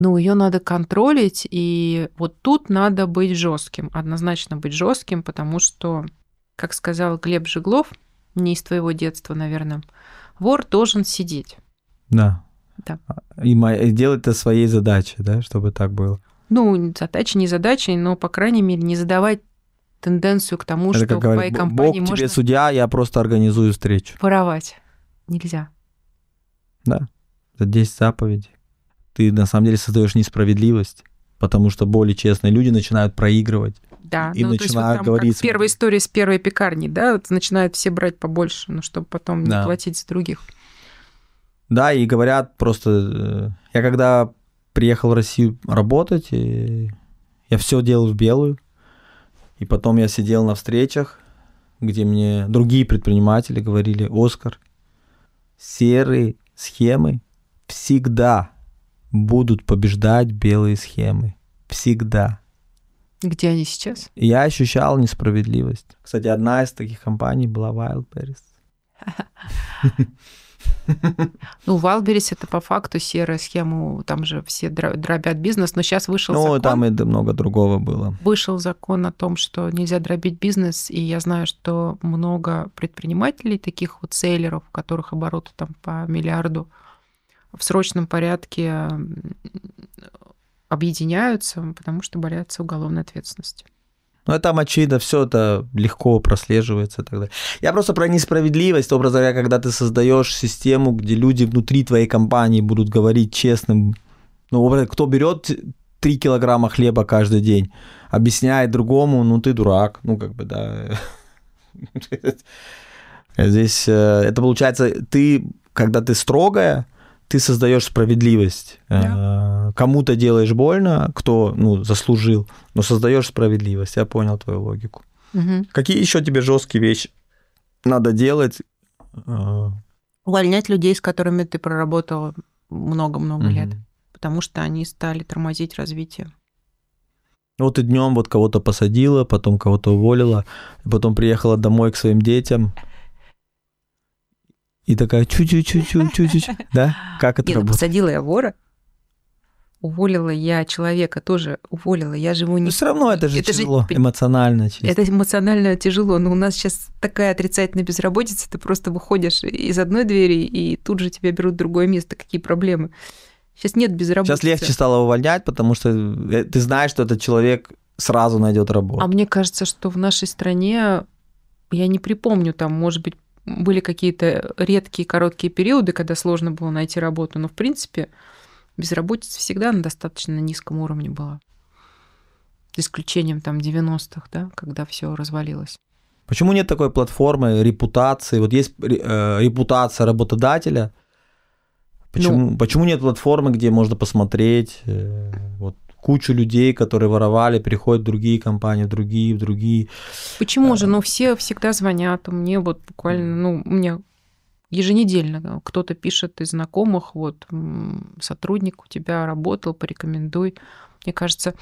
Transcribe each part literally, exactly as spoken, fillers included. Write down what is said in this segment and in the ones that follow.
Ну, ее надо контролить, и вот тут надо быть жестким, однозначно быть жестким, потому что, как сказал Глеб Жиглов, не из твоего детства, наверное, вор должен сидеть. Да. Да. И делать это своей задачей, да, чтобы так было. Ну, задача не задачей, но, по крайней мере, не задавать тенденцию к тому, это, что как в говорят, твоей компании Бог можно тебе судья, я просто организую встречу. воровать. Нельзя. Да, это десять заповедей. Ты на самом деле создаешь несправедливость, потому что более честные люди начинают проигрывать. Да, и ну, начинают то есть вот там, говорить... как в первой истории с первой пекарни, да, вот начинают все брать побольше, ну, чтобы потом да. не платить за других. Да, и говорят просто... Я когда приехал в Россию работать, и я все делал в белую, и потом я сидел на встречах, где мне другие предприниматели говорили: Оскар, серые схемы всегда будут побеждать белые схемы. Всегда. Где они сейчас? Я ощущал несправедливость. Кстати, одна из таких компаний была Wildberries. Ну, Wildberries — это по факту серая схема, там же все дробят бизнес, но сейчас вышел ну, закон. Ну, там и много другого было. Вышел закон о том, что нельзя дробить бизнес, и я знаю, что много предпринимателей, таких вот сейлеров, у которых обороты там по миллиарду, в срочном порядке объединяются, потому что боятся уголовной ответственности. Ну, там, очевидно, все это легко прослеживается тогда. Я просто про несправедливость, образно говоря, когда ты создаешь систему, где люди внутри твоей компании будут говорить честным, ну, кто берет три килограмма хлеба каждый день, объясняет другому: ну, ты дурак, ну, как бы, да. Здесь это получается, ты, когда ты строгая, ты создаешь справедливость. Да. Кому-то делаешь больно, кто, ну, заслужил, но создаешь справедливость. Я понял твою логику. Угу. Какие еще тебе жесткие вещи надо делать? Увольнять людей, с которыми ты проработал много-много угу. лет, потому что они стали тормозить развитие. Вот ты днем вот кого-то посадила, потом кого-то уволила, потом приехала домой к своим детям. И такая чуть-чуть-чуть-чуть-чуть, да? Как это Нет, работает? Посадила я вора, уволила я человека, тоже уволила. Я живу не... Но все равно это же это тяжело, же... эмоционально чисто. Это эмоционально тяжело, но у нас сейчас такая отрицательная безработица, ты просто выходишь из одной двери, и тут же тебя берут в другое место. Какие проблемы? Сейчас нет безработицы. Сейчас легче стало увольнять, потому что ты знаешь, что этот человек сразу найдет работу. А мне кажется, что в нашей стране, я не припомню, там, может быть, были какие-то редкие короткие периоды, когда сложно было найти работу, но, в принципе, безработица всегда на достаточно низком уровне была. За исключением там девяностых, да, когда все развалилось. Почему нет такой платформы репутации? Вот есть э, репутация работодателя. Почему, ну, почему нет платформы, где можно посмотреть э, вот, кучу людей, которые воровали, приходят в другие компании, в другие, в другие. Почему же? Ну, все всегда звонят. Мне вот буквально, ну, у меня еженедельно кто-то пишет из знакомых, вот, сотрудник у тебя работал, порекомендуй. Мне кажется,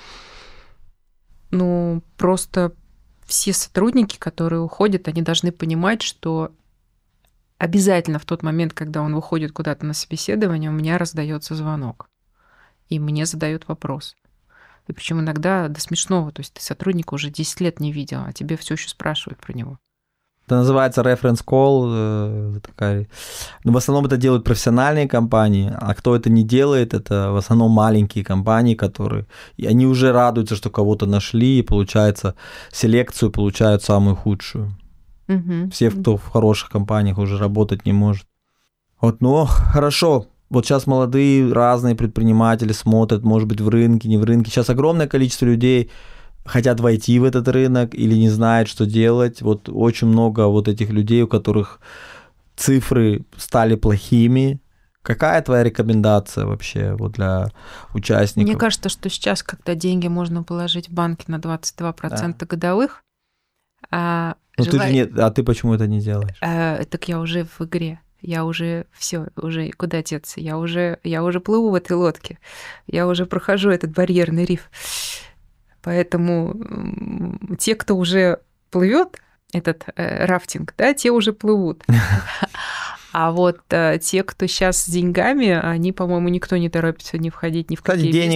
ну, просто все сотрудники, которые уходят, они должны понимать, что обязательно в тот момент, когда он выходит куда-то на собеседование, у меня раздается звонок, и мне задают вопрос. И причем иногда до смешного, то есть ты сотрудника уже десять лет не видел, а тебе все еще спрашивают про него. Это называется reference call. Такая. Но в основном это делают профессиональные компании, а кто это не делает, это в основном маленькие компании, которые... И они уже радуются, что кого-то нашли, и, получается, селекцию получают самую худшую. Угу. Все, кто в хороших компаниях уже работать не может. Вот, ну, хорошо. Вот сейчас молодые разные предприниматели смотрят, может быть, в рынке, не в рынке. Сейчас огромное количество людей хотят войти в этот рынок или не знают, что делать. Вот очень много вот этих людей, у которых цифры стали плохими. Какая твоя рекомендация вообще вот для участников? Мне кажется, что сейчас, когда деньги можно положить в банке на двадцать два процента да. годовых, а, ну, жела... ты же не... а ты почему это не делаешь? А, так я уже в игре. Я уже все, уже куда деться? Я уже, я уже плыву в этой лодке. Я уже прохожу этот барьерный риф. Поэтому те, кто уже плывет, этот э, рафтинг, да, те уже плывут. А вот э, те, кто сейчас с деньгами, они, по-моему, никто не торопится не входить ни в какие бизнесы.